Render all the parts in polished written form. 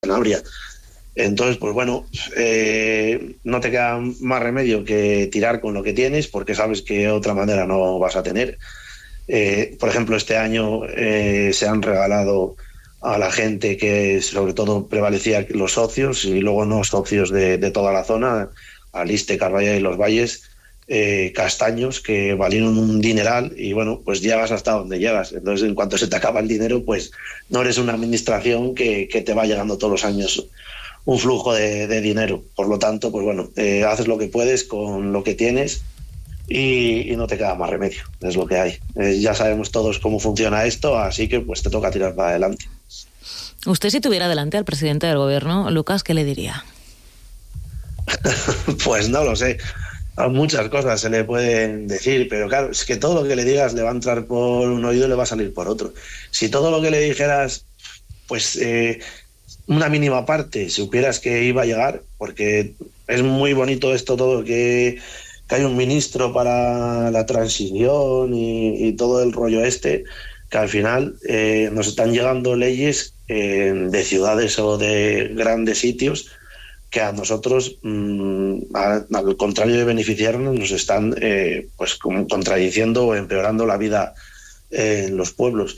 Sanabria. Entonces, pues bueno, no te queda más remedio que tirar con lo que tienes, porque sabes que de otra manera no vas a tener. Por ejemplo, este año se han regalado a la gente, que sobre todo prevalecía los socios y luego no socios de toda la zona, Aliste, Carballal y Los Valles, castaños que valieron un dineral, y bueno, pues llegas hasta donde llegas. Entonces, en cuanto se te acaba el dinero, pues no eres una administración que te va llegando todos los años un flujo de dinero. Por lo tanto, pues bueno, haces lo que puedes con lo que tienes, y no te queda más remedio, es lo que hay. Ya sabemos todos cómo funciona esto, así que pues te toca tirar para adelante. Usted, si tuviera delante al presidente del gobierno, Lucas, ¿qué le diría? Pues no lo sé. A muchas cosas se le pueden decir, pero claro, es que todo lo que le digas le va a entrar por un oído y le va a salir por otro. Si todo lo que le dijeras, pues una mínima parte supieras que iba a llegar, porque es muy bonito esto todo, que hay un ministro para la transición y todo el rollo este, que al final nos están llegando leyes de ciudades o de grandes sitios que a nosotros, al contrario de beneficiarnos, nos están pues como contradiciendo o empeorando la vida en los pueblos.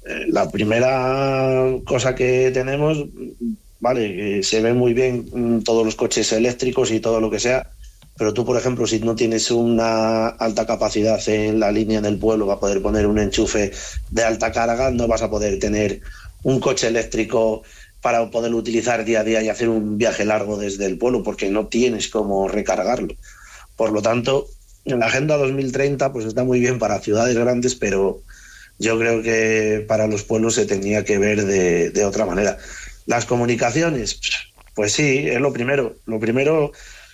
La primera cosa que tenemos, vale, que se ve muy bien todos los coches eléctricos y todo lo que sea, pero tú, por ejemplo, si no tienes una alta capacidad en la línea en el pueblo para poder poner un enchufe de alta carga, no vas a poder tener un coche eléctrico para poder utilizar día a día y hacer un viaje largo desde el pueblo, porque no tienes cómo recargarlo. Por lo tanto, en la Agenda 2030 pues está muy bien para ciudades grandes, pero yo creo que para los pueblos se tenía que ver de otra manera. Las comunicaciones, pues sí, es lo primero. Lo primero,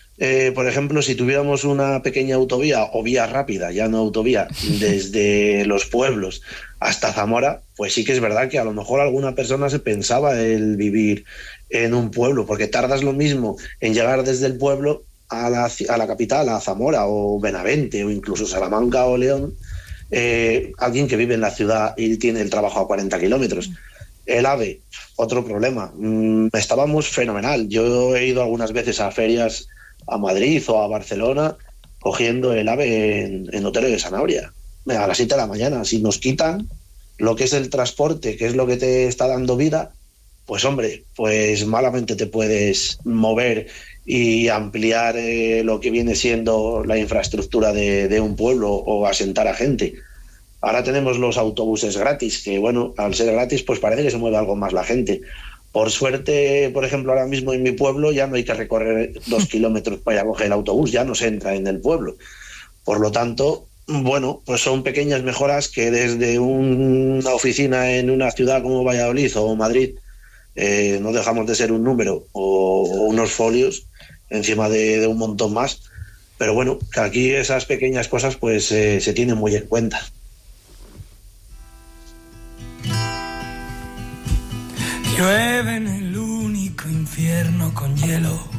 por ejemplo, si tuviéramos una pequeña autovía o vía rápida, ya no autovía, desde los pueblos hasta Zamora, pues sí que es verdad que a lo mejor alguna persona se pensaba el vivir en un pueblo, porque tardas lo mismo en llegar desde el pueblo a la capital, a Zamora o Benavente o incluso Salamanca o León, alguien que vive en la ciudad y tiene el trabajo a 40 kilómetros. El AVE, otro problema. Estábamos fenomenal. Yo he ido algunas veces a ferias a Madrid o a Barcelona cogiendo el AVE en hoteles de Sanabria a las 7 de la mañana. Si nos quitan lo que es el transporte, que es lo que te está dando vida, pues hombre, pues malamente te puedes mover y ampliar lo que viene siendo la infraestructura de un pueblo o asentar a gente. Ahora tenemos los autobuses gratis, que bueno, al ser gratis pues parece que se mueve algo más la gente. Por suerte, por ejemplo, ahora mismo en mi pueblo ya no hay que recorrer 2 kilómetros para ir a coger el autobús, ya no se entra en el pueblo. Por lo tanto, bueno, pues son pequeñas mejoras que desde una oficina en una ciudad como Valladolid o Madrid no dejamos de ser un número o unos folios encima de un montón más. Pero bueno, que aquí esas pequeñas cosas pues se tienen muy en cuenta. Llueve en el único infierno con hielo